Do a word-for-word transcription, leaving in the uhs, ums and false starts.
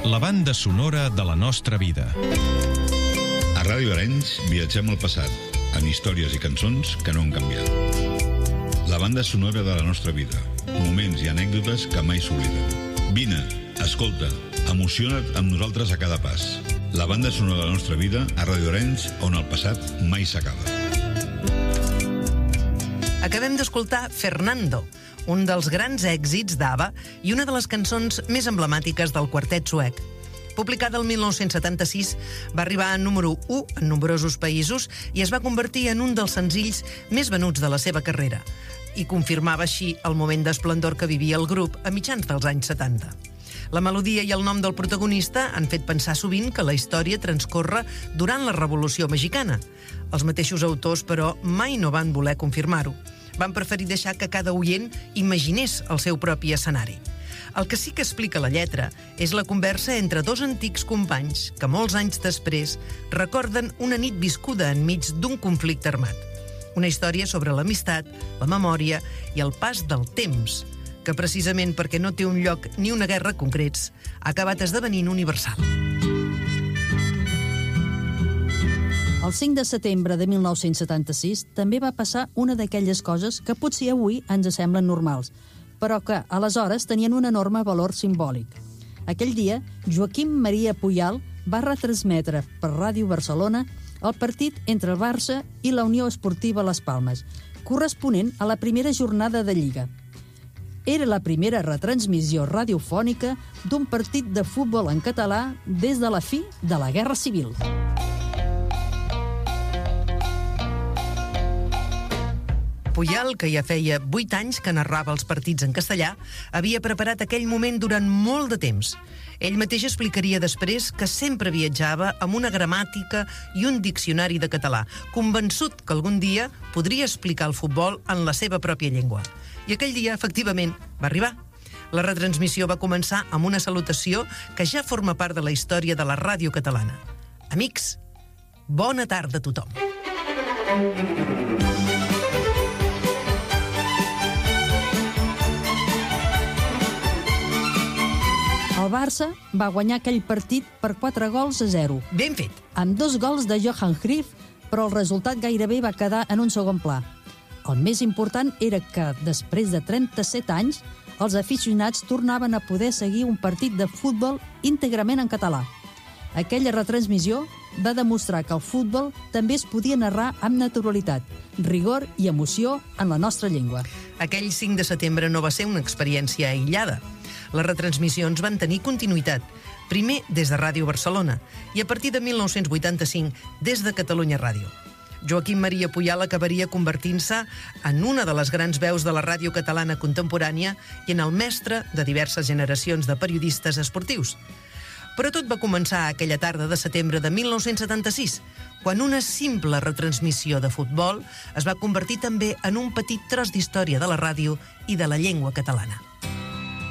La banda sonora de la nostra vida. A Ràdio Arenys viatgem al passat, amb històries i cançons que no han canviat. La banda sonora de la nostra vida. Moments i anècdotes que mai s'obliden. Vine, escolta, emociona't amb nosaltres a cada pas. La banda sonora de la nostra vida a Ràdio Arenys, on el passat mai s'acaba. Acabem d'escoltar Fernando, un dels grans èxits d'ABBA i una de les cançons més emblemàtiques del quartet suec. Publicada el mil nou-cents setanta-sis, va arribar a número u en nombrosos països i es va convertir en un dels senzills més venuts de la seva carrera i confirmava així el moment d'esplendor que vivia el grup a mitjans dels anys setanta. La melodia i el nom del protagonista han fet pensar sovint que la història transcorre durant la Revolució Mexicana. Els mateixos autors, però, mai no van voler confirmar-ho. Van preferir deixar que cada oient imaginés el seu propi escenari. El que sí que explica la lletra és la conversa entre dos antics companys que molts anys després recorden una nit viscuda enmig d'un conflicte armat. Una història sobre l'amistat, la memòria i el pas del temps, que precisament perquè no té un lloc ni una guerra concrets, ha acabat esdevenint universal. El cinc de setembre de mil nou-cents setanta-sis també va passar una d'aquelles coses que potser avui ens semblen normals, però que aleshores tenien un enorme valor simbòlic. Aquell dia, Joaquim Maria Puyal va retransmetre per Ràdio Barcelona el partit entre el Barça i la Unió Esportiva Las Palmes, corresponent a la primera jornada de Lliga. Era la primera retransmissió radiofònica d'un partit de futbol en català des de la fi de la Guerra Civil. Puyal, que ja feia vuit anys que narrava els partits en castellà, havia preparat aquell moment durant molt de temps. Ell mateix explicaria després que sempre viatjava amb una gramàtica i un diccionari de català, convençut que algun dia podria explicar el futbol en la seva pròpia llengua. I aquell dia, efectivament, va arribar. La retransmissió va començar amb una salutació que ja forma part de la història de la ràdio catalana. Amics, bona tarda a tothom. El Barça va guanyar aquell partit per quatre gols a zero. Ben fet. Amb dos gols de Johan Cruyff, però el resultat gairebé va quedar en un segon pla. El més important era que, després de trenta-set anys, els aficionats tornaven a poder seguir un partit de futbol íntegrament en català. Aquella retransmissió va demostrar que el futbol també es podia narrar amb naturalitat, rigor i emoció en la nostra llengua. Aquell cinc de setembre no va ser una experiència aïllada. Les retransmissions van tenir continuïtat, primer des de Ràdio Barcelona i a partir de mil nou-cents vuitanta-cinc des de Catalunya Ràdio. Joaquim Maria Puyal acabaria convertint-se en una de les grans veus de la ràdio catalana contemporània i en el mestre de diverses generacions de periodistes esportius. Però tot va començar aquella tarda de setembre de mil nou-cents setanta-sis, quan una simple retransmissió de futbol es va convertir també en un petit tros d'història de la ràdio i de la llengua catalana.